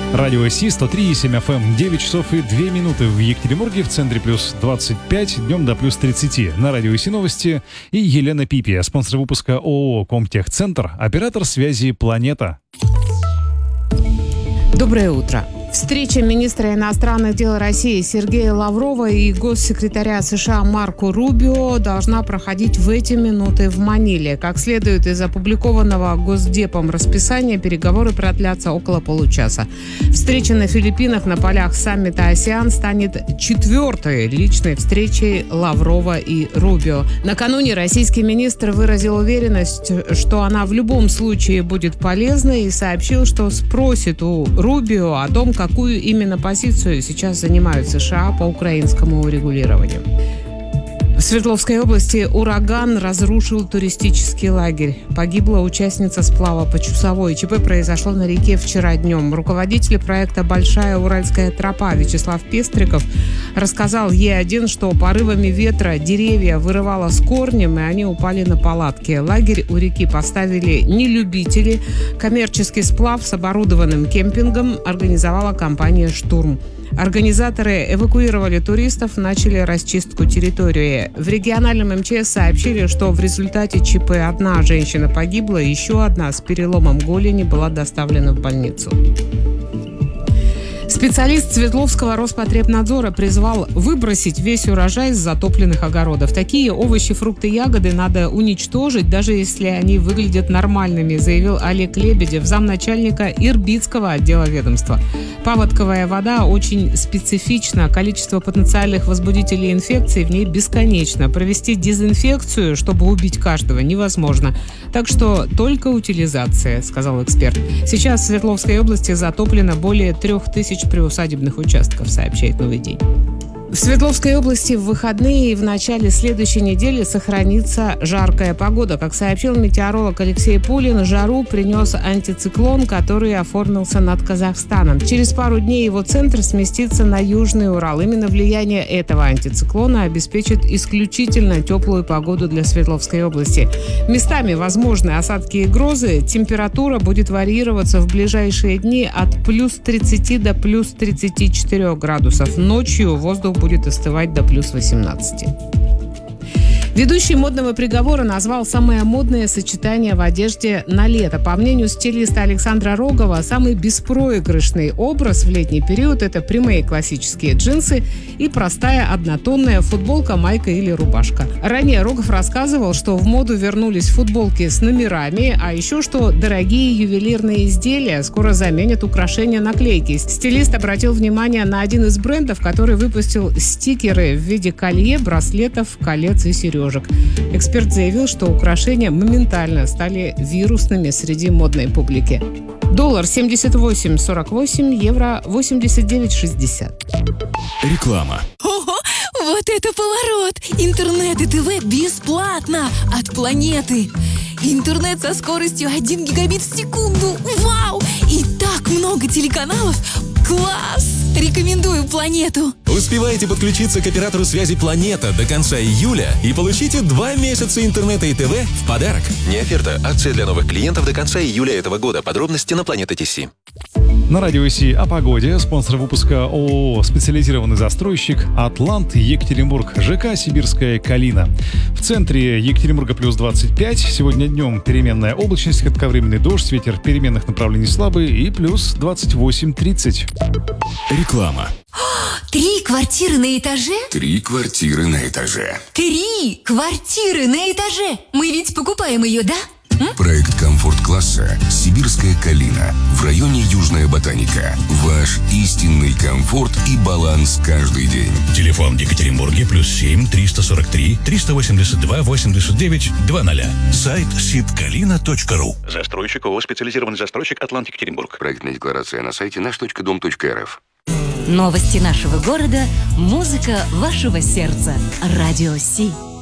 Радио Си 103,7 FM, 9 часов и 2 минуты в Екатеринбурге, в центре плюс 25, днем до плюс 30. На Радио Си новости и Елена Пипи, спонсор выпуска ООО «Комтехцентр», оператор связи «Планета». Доброе утро. Встреча министра иностранных дел России Сергея Лаврова и госсекретаря США Марко Рубио должна проходить в эти минуты в Маниле. Как следует из опубликованного Госдепом расписания, переговоры продлятся около получаса. Встреча на Филиппинах на полях саммита АСЕАН станет четвертой личной встречей Лаврова и Рубио. Накануне российский министр выразил уверенность, что она в любом случае будет полезной, и сообщил, что спросит у Рубио о том, какую именно позицию сейчас занимают США по украинскому урегулированию. В Свердловской области ураган разрушил туристический лагерь. Погибла участница сплава по Чусовой. ЧП произошло на реке вчера днем. Руководитель проекта «Большая Уральская тропа» Вячеслав Пестриков рассказал Е1, что порывами ветра деревья вырывало с корнем, и они упали на палатки. Лагерь у реки поставили не любители. Коммерческий сплав с оборудованным кемпингом организовала компания «Штурм». Организаторы эвакуировали туристов, начали расчистку территории. В региональном МЧС сообщили, что в результате ЧП одна женщина погибла, еще одна с переломом голени была доставлена в больницу. Специалист Свердловского Роспотребнадзора призвал выбросить весь урожай с затопленных огородов. Такие овощи, фрукты, ягоды надо уничтожить, даже если они выглядят нормальными, заявил Олег Лебедев, замначальника Ирбитского отдела ведомства. Паводковая вода очень специфична, количество потенциальных возбудителей инфекции в ней бесконечно. Провести дезинфекцию, чтобы убить каждого, невозможно. Так что только утилизация, сказал эксперт. Сейчас в Свердловской области затоплено более 3000 приусадебных участков, сообщает «Новый день». В Свердловской области в выходные и в начале следующей недели сохранится жаркая погода. Как сообщил метеоролог Алексей Пулин, жару принес антициклон, который оформился над Казахстаном. Через пару дней его центр сместится на Южный Урал. Именно влияние этого антициклона обеспечит исключительно теплую погоду для Свердловской области. Местами возможны осадки и грозы. Температура будет варьироваться в ближайшие дни от плюс 30 до плюс 34 градусов. Ночью воздух будет остывать до плюс 18. Ведущий модного приговора назвал самое модное сочетание в одежде на лето. По мнению стилиста Александра Рогова, самый беспроигрышный образ в летний период – это прямые классические джинсы и простая однотонная футболка, майка или рубашка. Ранее Рогов рассказывал, что в моду вернулись футболки с номерами, а еще что дорогие ювелирные изделия скоро заменят украшения наклейки. Стилист обратил внимание на один из брендов, который выпустил стикеры в виде колье, браслетов, колец и сережек. Эксперт заявил, что украшения моментально стали вирусными среди модной публики. Доллар 78.48, евро 89.60. Реклама. Ого, вот это поворот! Интернет и ТВ бесплатно от Планеты. Интернет со скоростью 1 гигабит в секунду. Вау! И так много телеканалов. Класс! Рекомендую Планету. Успевайте подключиться к оператору связи «Планета» до конца июля и получите 2 месяца интернета и ТВ в подарок. Не оферта. Акция для новых клиентов до конца июля этого года. Подробности на Планета.ТС. На Радио Си о погоде. Спонсор выпуска ООО «Специализированный застройщик» «Атлант», Екатеринбург, ЖК «Сибирская Калина». В центре Екатеринбурга плюс 25. Сегодня днем переменная облачность, кратковременный дождь, ветер переменных направлений слабый и плюс 28-30. Реклама. 3 квартиры на этаже? 3 квартиры на этаже. 3 квартиры на этаже! Мы ведь покупаем ее, да? Проект комфорт-класса «Сибирская Калина» в районе Южная Ботаника. Ваш истинный комфорт и баланс каждый день. Телефон в Екатеринбурге +7 343 382 89 00. Сайт sibkalina.ru. Застройщик ООО «Специализированный застройщик Атлант Екатеринбург». Проектная декларация на сайте наш.дом.рф. Новости нашего города, музыка вашего сердца. Радио Си.